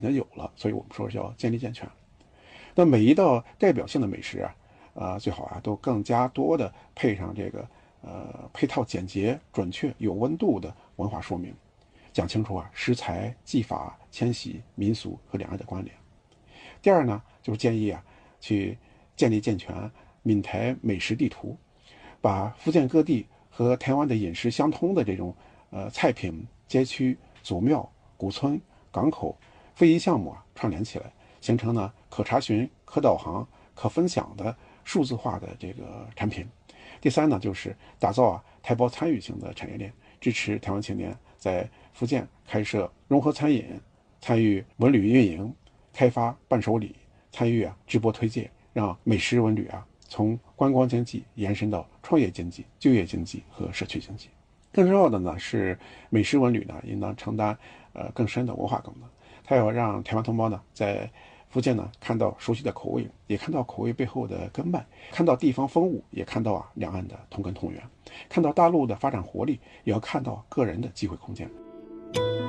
有了，所以我们说叫建立健全。那每一道代表性的美食最好都更加多的配上这个配套简洁、准确、有温度的文化说明，讲清楚食材、技法、迁徙、民俗和两岸的关联。第二呢，就是建议去建立健全闽台美食地图，把福建各地和台湾的饮食相通的这种菜品、街区、祖庙、古村、港口、非遗项目串联起来，形成呢可查询、可导航、可分享的数字化的这个产品。第三呢，就是打造台胞参与型的产业链，支持台湾青年在福建开设融合餐饮，参与文旅运营，开发伴手礼，参与直播推荐，让美食文旅从观光经济延伸到创业经济、就业经济和社区经济。更重要的呢是美食文旅呢应当承担更深的文化功能，它要让台湾同胞呢在福建呢看到熟悉的口味，也看到口味背后的根脉，看到地方风物，也看到两岸的同根同源，看到大陆的发展活力，也要看到个人的机会空间。